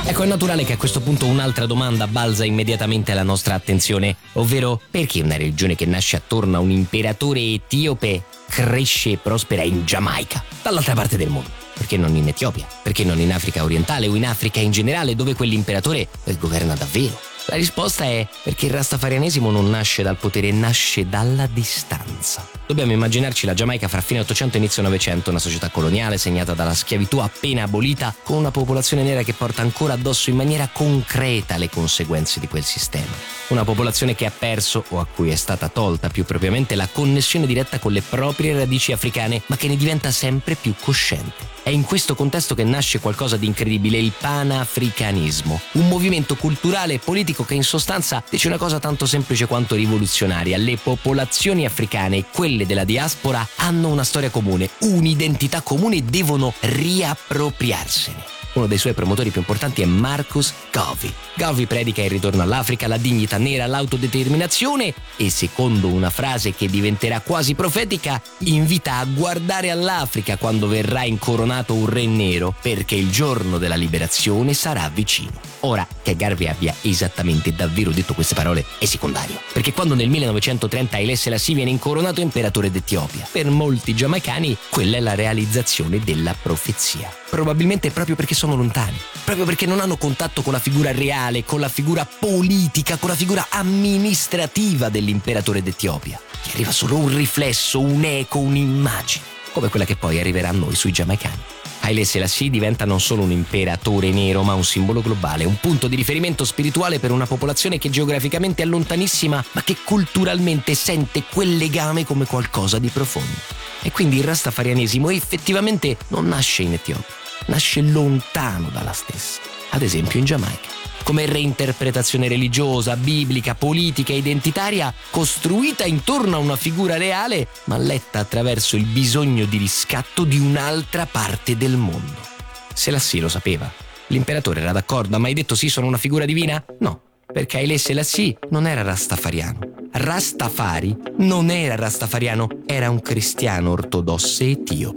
Ecco, è naturale che a questo punto un'altra domanda balza immediatamente alla nostra attenzione, ovvero perché una religione che nasce attorno a un imperatore etiope cresce e prospera in Giamaica, dall'altra parte del mondo? Perché non in Etiopia? Perché non in Africa orientale o in Africa in generale, dove quell'imperatore governa davvero? La risposta è perché il rastafarianesimo non nasce dal potere, nasce dalla distanza. Dobbiamo immaginarci la Giamaica fra fine 800 e inizio 900, una società coloniale segnata dalla schiavitù appena abolita, con una popolazione nera che porta ancora addosso in maniera concreta le conseguenze di quel sistema. Una popolazione che ha perso, o a cui è stata tolta più propriamente, la connessione diretta con le proprie radici africane, ma che ne diventa sempre più cosciente. È in questo contesto che nasce qualcosa di incredibile, il panafricanismo, un movimento culturale e politico che in sostanza dice una cosa tanto semplice quanto rivoluzionaria: le popolazioni africane e quelle della diaspora hanno una storia comune, un'identità comune e devono riappropriarsene. Uno dei suoi promotori più importanti è Marcus Garvey. Garvey predica il ritorno all'Africa, la dignità nera, l'autodeterminazione e, secondo una frase che diventerà quasi profetica, invita a guardare all'Africa quando verrà incoronato un re nero, perché il giorno della liberazione sarà vicino. Ora, che Garvey abbia esattamente davvero detto queste parole è secondario, perché quando nel 1930 Haile Selassie viene incoronato imperatore d'Etiopia, per molti giamaicani quella è la realizzazione della profezia. Probabilmente proprio perché sono lontani, proprio perché non hanno contatto con la figura reale, con la figura politica, con la figura amministrativa dell'imperatore d'Etiopia. Gli arriva solo un riflesso, un eco, un'immagine, come quella che poi arriverà a noi sui giamaicani. Haile Selassie diventa non solo un imperatore nero, ma un simbolo globale, un punto di riferimento spirituale per una popolazione che geograficamente è lontanissima, ma che culturalmente sente quel legame come qualcosa di profondo. E quindi il rastafarianesimo effettivamente non nasce in Etiopia, nasce lontano dalla stessa, ad esempio in Giamaica, come reinterpretazione religiosa, biblica, politica e identitaria, costruita intorno a una figura reale, ma letta attraverso il bisogno di riscatto di un'altra parte del mondo. Selassie lo sapeva. L'imperatore era d'accordo, ha mai detto sì, sono una figura divina? No, perché Haile Selassie non era rastafariano. Rastafari non era rastafariano, era un cristiano ortodosso etiope.